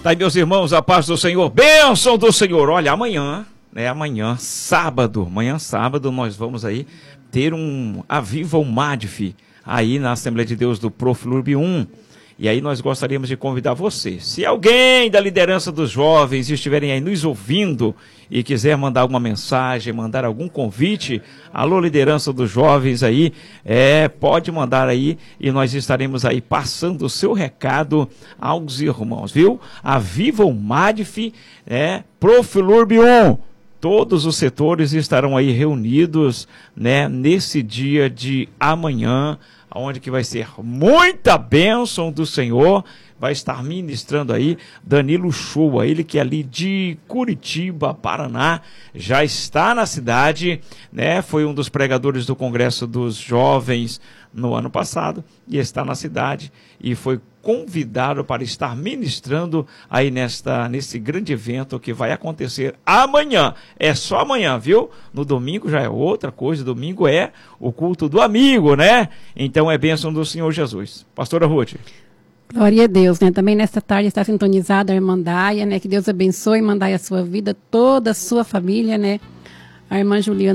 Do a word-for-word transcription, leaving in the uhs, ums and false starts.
Tá aí, meus irmãos, a paz do Senhor, bênção do Senhor. Olha, amanhã, né, amanhã, sábado, amanhã sábado, nós vamos aí ter um Aviva o Madf, aí na Assembleia de Deus do Profilurb um. E aí nós gostaríamos de convidar você. Se alguém da liderança dos jovens estiverem aí nos ouvindo e quiser mandar alguma mensagem, mandar algum convite, alô, liderança dos jovens aí, é, pode mandar aí e nós estaremos aí passando o seu recado aos irmãos, viu? Aviva o Madf, é, Profilurb um. Todos os setores estarão aí reunidos, né, nesse dia de amanhã, onde que vai ser muita bênção do Senhor. Vai estar ministrando aí Danilo Shoa, ele que é ali de Curitiba, Paraná, já está na cidade, né? Foi um dos pregadores do Congresso dos Jovens no ano passado e está na cidade e foi convidado para estar ministrando aí nesta, nesse grande evento que vai acontecer amanhã. É só amanhã, viu? No domingo já é outra coisa, domingo é o culto do amigo, né? Então é bênção do Senhor Jesus. Pastora Ruth. Glória a Deus, né? Também nesta tarde está sintonizada a irmã Daia, né? Que Deus abençoe, mandai a sua vida, toda a sua família, né? A irmã Juliana